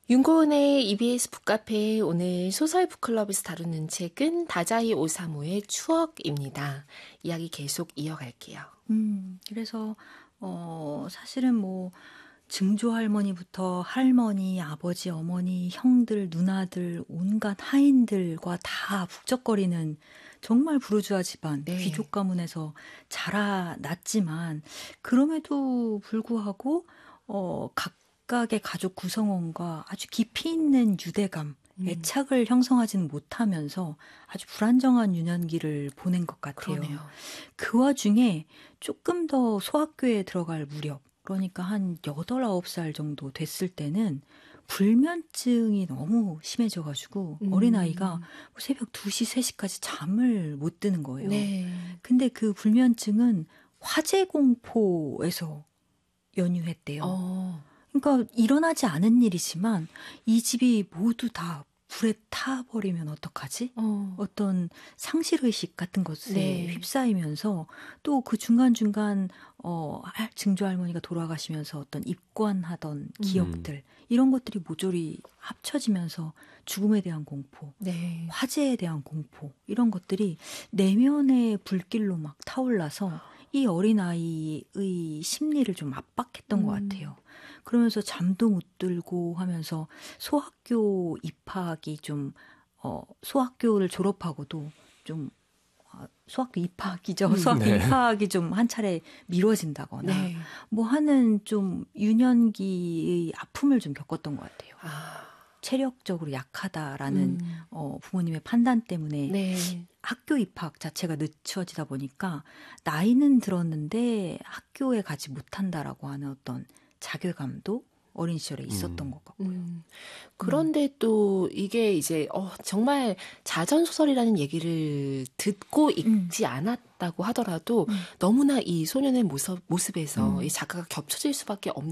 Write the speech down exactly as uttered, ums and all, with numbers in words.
윤고은의 이비에스 북카페 오늘 소설 북클럽에서 다루는 책은 다자이 오사무의 추억입니다. 이야기 계속 이어갈게요. 음, 그래서 어, 사실은 뭐 증조할머니부터 할머니, 아버지, 어머니, 형들, 누나들, 온갖 하인들과 다 북적거리는 정말 부르주아 집안, 네. 귀족 가문에서 자라났지만 그럼에도 불구하고 어, 각각의 가족 구성원과 아주 깊이 있는 유대감, 음. 애착을 형성하지는 못하면서 아주 불안정한 유년기를 보낸 것 같아요. 그러네요. 그 와중에 조금 더 소학교에 들어갈 무렵, 그러니까 한 여덟, 아홉 살 정도 됐을 때는 불면증이 너무 심해져가지고 음. 어린아이가 새벽 두 시, 세 시까지 잠을 못 드는 거예요. 네. 근데 그 불면증은 화재 공포에서 연유했대요. 어. 그러니까 일어나지 않은 일이지만 이 집이 모두 다 불에 타버리면 어떡하지? 어. 어떤 상실의식 같은 것에 네. 휩싸이면서 또 그 중간중간 어, 할- 증조할머니가 돌아가시면서 어떤 입관하던 기억들 이런 것들이 모조리 합쳐지면서 죽음에 대한 공포, 네. 화재에 대한 공포 이런 것들이 내면의 불길로 막 타올라서 이 어린아이의 심리를 좀 압박했던 음. 것 같아요. 그러면서 잠도 못 들고 하면서 소학교 입학이 좀, 어, 소학교를 졸업하고도 좀, 어, 소학교 입학이죠. 음. 소학교 네. 입학이 좀 한 차례 미뤄진다거나 네. 뭐 하는 좀 유년기의 아픔을 좀 겪었던 것 같아요. 아. 체력적으로 약하다라는 음. 어, 부모님의 판단 때문에 네. 학교 입학 자체가 늦춰지다 보니까 나이는 들었는데 학교에 가지 못한다라고 하는 어떤 자괴감도 어린 시절에 있었던 음. 것 같고. 음. 그런데 또 이게 이제 어, 정말 자전소설이라는 얘기를 듣고 읽지 않았다고 하더라도 음. 너무나 이 소년의 모습, 모습에서 음. 이 작가가 겹쳐질 수밖에 없는